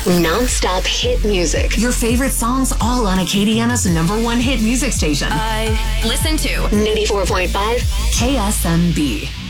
Non-stop hit music. Your favorite songs all on Acadiana's #1 hit music station. I listen to 94.5 KSMB.